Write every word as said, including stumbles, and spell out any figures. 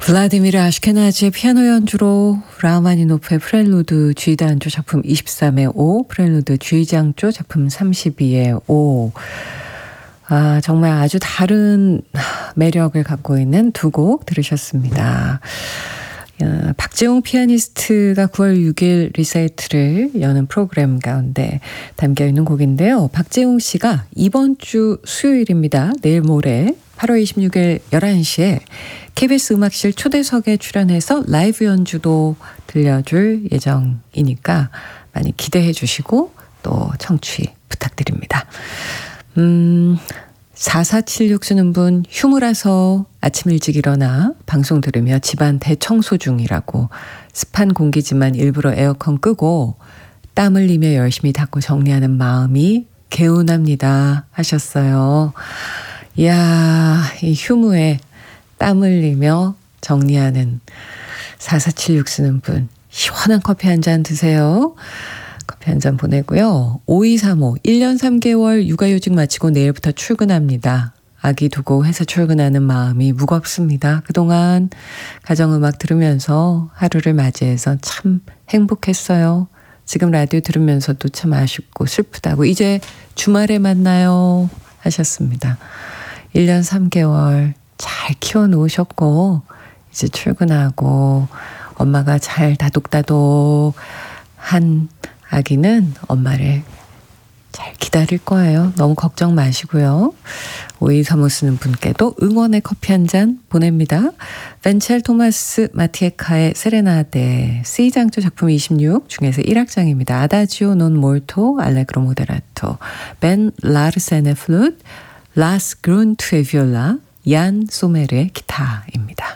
블라디미르 아슈케나지의 피아노 연주로 라흐마니노프의 프렐루드 G단조 작품 이십삼의 오, 프렐루드 G장조 작품 삼십이의 오. 아, 정말 아주 다른 매력을 갖고 있는 두 곡 들으셨습니다. 어, 박재홍 피아니스트가 구월 육일 리사이트를 여는 프로그램 가운데 담겨있는 곡인데요. 박재홍 씨가 이번 주 수요일입니다. 내일 모레 팔월 이십육일 열한 시에 케이비에스 음악실 초대석에 출연해서 라이브 연주도 들려줄 예정이니까 많이 기대해 주시고 또 청취 부탁드립니다. 음, 사사칠육 쓰는 분, 휴무라서 아침 일찍 일어나 방송 들으며 집안 대청소 중이라고 습한 공기지만 일부러 에어컨 끄고 땀 흘리며 열심히 닦고 정리하는 마음이 개운합니다 하셨어요. 이야, 이 휴무에 땀 흘리며 정리하는 사사칠육 쓰는 분, 시원한 커피 한 잔 드세요. 커피 한 잔 보내고요. 오이삼오, 일 년 삼 개월 육아휴직 마치고 내일부터 출근합니다. 아기 두고 회사 출근하는 마음이 무겁습니다. 그동안 가정음악 들으면서 하루를 맞이해서 참 행복했어요. 지금 라디오 들으면서도 참 아쉽고 슬프다고 이제 주말에 만나요 하셨습니다. 일 년 삼 개월 잘 키워놓으셨고 이제 출근하고 엄마가 잘 다독다독 한 아기는 엄마를 잘 기다릴 거예요. 너무 걱정 마시고요. 오이삼오 쓰는 분께도 응원의 커피 한 잔 보냅니다. 벤첼 토마스 마티에카의 세레나데 C장조 작품 이십육 중에서 일 악장입니다. 아다지오 논 몰토 알레그로 모데라토 벤 라르센의 플룻 라스 그룬트의 비올라 얀 소멜의 기타입니다.